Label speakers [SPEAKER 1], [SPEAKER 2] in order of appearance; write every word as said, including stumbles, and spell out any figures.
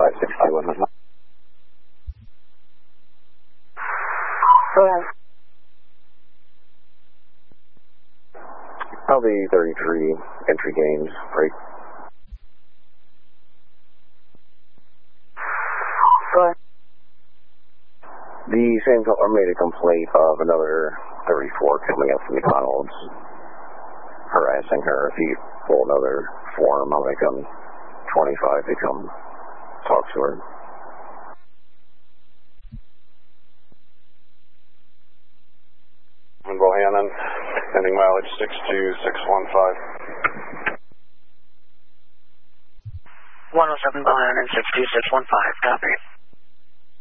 [SPEAKER 1] five six two one.
[SPEAKER 2] Go ahead.
[SPEAKER 1] L V thirty-three, entry gains, break.
[SPEAKER 2] Go ahead.
[SPEAKER 1] The same caller made a complaint of another thirty-four coming up from McDonald's, harassing her. If you pull another form, I'll make them twenty-five to come talk to her.
[SPEAKER 3] And Bohannon, ending mileage six two six one five.
[SPEAKER 2] one oh seven Bohannon, six two six one five, copy.